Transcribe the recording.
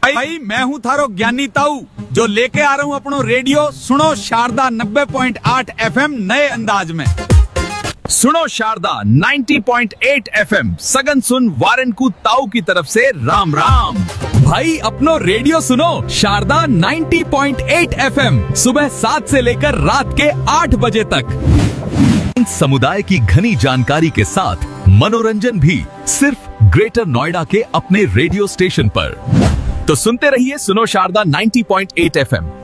भाई मैं हूँ थारो ज्ञानी ताऊ जो लेके आ रहा हूँ अपनो रेडियो सुनो शारदा 90.8 FM नए अंदाज में। सुनो शारदा 90.8 FM सगन सुन वारनकू ताऊ की तरफ से राम राम। भाई अपनो रेडियो सुनो शारदा 90.8 FM सुबह 7 से लेकर रात के 8 बजे तक। समुदाय की घनी जानकारी के साथ मनोरंजन भी सिर्फ ग्रेटर नोएडा के अपने रेडियो स्टेशन पर। तो सुनते रहिए सुनो शारदा 90.8 FM।